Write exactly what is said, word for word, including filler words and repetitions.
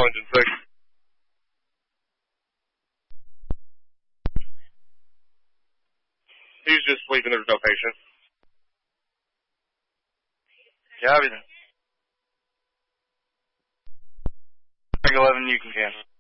engine six. He's just sleeping. There's no patient. Copy then. eleven, you can cancel.